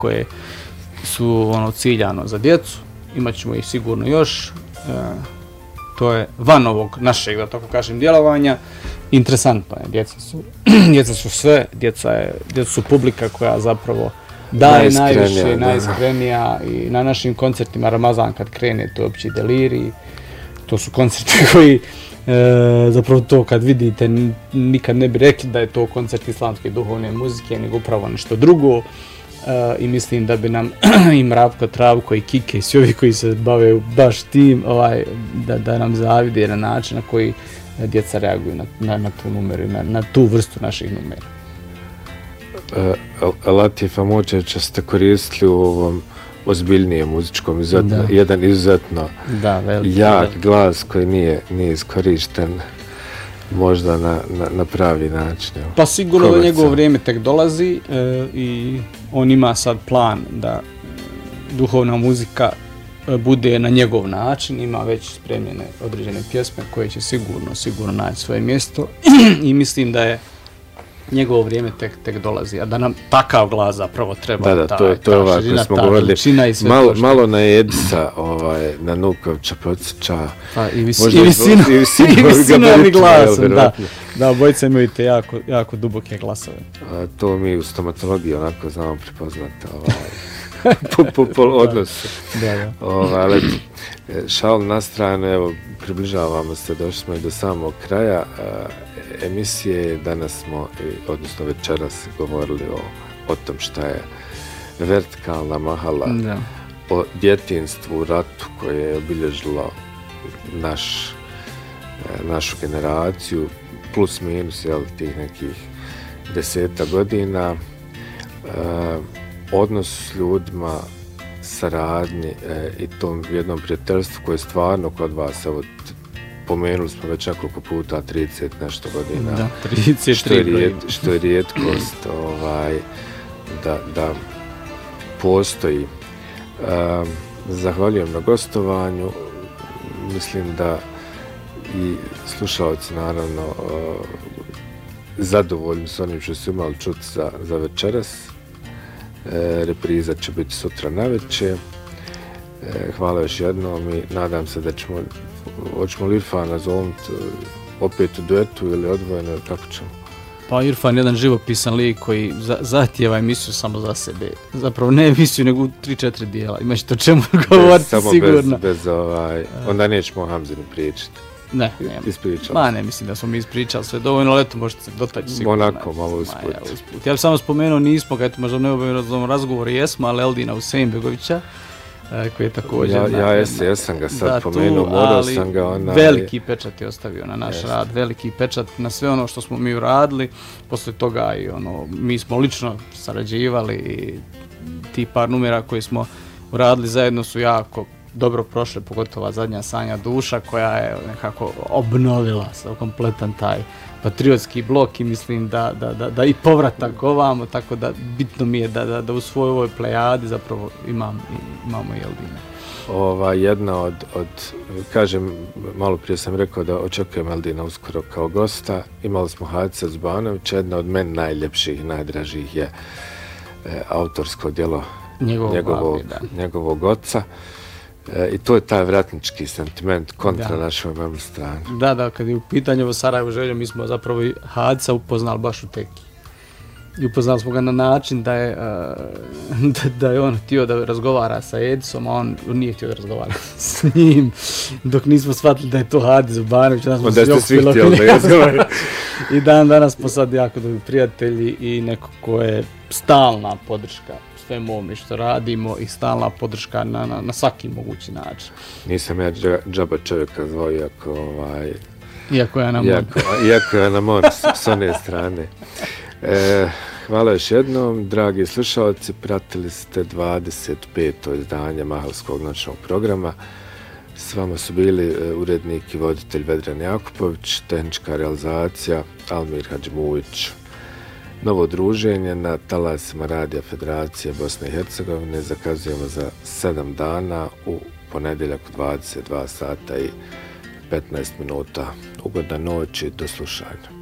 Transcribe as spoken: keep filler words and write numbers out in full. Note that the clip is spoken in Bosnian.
koje su ono ciljano za djecu, imat ćemo ih sigurno još, e, to je van ovog našeg, da tako kažem, djelovanja. Interesantno je, djeca su, djeca su sve, djeca, je, djeca su publika koja zapravo daje najviše, najiskrenija i na našim koncertima Ramazan kad krene, to je opći delirij, to su koncerti koji e, zapravo to kad vidite nikad ne bi rekli da je to koncert islamske duhovne muzike, nego upravo nešto drugo. Uh, i mislim da bi nam i Mravko, Travko i Kike i svi ovi koji se bave baš tim, ovaj, da, da nam zavide na način na koji djeca reaguju na, na, na tu numeru, na, na tu vrstu naših numera. Uh, Latifa Močevića ste koristili u ovom ozbiljnijem muzičkom, izuzetno, jedan izuzetno da, veliki, jak veliki. glas koji nije, nije iskorišten možda na, na, na pravi način. Evo. Pa sigurno da njegovo vrijeme tek dolazi e, i on ima sad plan da duhovna muzika bude na njegov način, ima već spremljene određene pjesme koje će sigurno, sigurno naći svoje mjesto i mislim da je njegovo vrijeme tek, tek dolazi, a da nam takav glas zapravo treba. Da, da, ta, to je, to je ovako širina, smo govorili, malo, što... malo na Edisa, ovaj, na Nukovića podsjeća. Pa i, vis, i visinu, i visinu i glasom, da. Da, obojica imaju te jako, jako duboke glasove. A, to mi u stomatologiji onako znamo prepoznati, ovaj, po, po, po odnosu. Da, da. Ovaj, ali, šal na stranu, evo, približavamo se, došli smo i do samog kraja emisije. Danas smo, odnosno večeras, govorili o, o tom šta je vertikalna mahala, da. O djetinstvu u ratu koje je obilježilo naš, našu generaciju, plus minus, jel, tih nekih deseta godina, e, odnos s ljudima, saradnji e, i tom jednom prijateljstvu koje je stvarno kod vas, evo, pomenuli smo već nekoliko puta trideset nešto godina. Da, trideset tri što je, rijet, što je rijetkost ovaj, da, da postoji. E, zahvaljujem na gostovanju. Mislim da i slušalci naravno e, zadovoljni s onim što su imali čuti za, za večeras. E, repriza će biti sutra navečer. E, hvala još jednom i nadam se da ćemo, hoćemo li Irfana zovnuti opet u duetu ili odvojeno, kako ćemo? Pa Irfan je jedan živopisan lik koji za, zahtijeva emisiju samo za sebe. Zapravo ne emisiju, nego u tri četiri dijela. Imaš to čemu govoriti sigurno. Samo bez, bez ovaj, onda nećemo o Hamzinu pričati. Ne, ne. Ispričali. Ma ne, mislim da smo mi ispričali sve dovoljno, ali eto možete se dotaći sigurno. Onako, malo usput. Ma, ja, usput. Ja bih samo spomenuo, nismo, kad možda ne obavljeno razgovor jesmo, ali Eldina Useinbegovića, koji je također... Ja, ja jesam, jesam ga sad pomenuo, morao sam ga onaj... Veliki pečat je ostavio na naš jest. rad, veliki pečat na sve ono što smo mi uradili. Posle toga i ono, mi smo lično sarađivali i ti par numera koji smo uradili zajedno su jako dobro prošle, pogotovo zadnja Sanja duša koja je nekako obnovila kompletan taj patriotski blok i mislim da, da, da, da i povratak ovamo, tako da bitno mi je da, da, da u svojoj ovoj plejadi zapravo imam, imamo i Eldina. Ova jedna od, od, kažem, malo prije sam rekao da očekujem Eldina uskoro kao gosta. Imali smo Hadica Zbanovića, jedna od meni najljepših, najdražih je e, autorsko djelo njegovog, njegovog, njegovog oca. E, I to je taj vratnički sentiment kontra da. našoj memu strani. Da, da, kad je u pitanju o Sarajevo želju, mi smo zapravo i Hadica upoznali baš u Teki. I upoznali smo ga na način da je, uh, da, da je on htio da razgovara sa Edisom, a on nije htio da razgovara s njim, dok nismo shvatili da je to Hadis Zbanović. Onda ste svi htjeli da je razgovara. I dan danas smo sad jako dobri prijatelji i neko ko je stalna podrška svemu ovome što radimo i stalna podrška na, na, na svaki mogući način. Nisam ja džaba čovjeka zvao, iako, ovaj, iako je na iako, iako je na mor s, s one strane. E, hvala još jednom, dragi slušalci, pratili ste dvadeset peto izdanje Mahalskog noćnog programa. S vama su bili urednik i voditelj Vedran Jakupović, tehnička realizacija Almir Hadžimuvić. Novo druženje na talasima Radija Federacije Bosne i Hercegovine zakazujemo za sedam dana u ponedjeljak u dvadeset dva sata i petnaest minuta. Ugodna noć i do slušanja.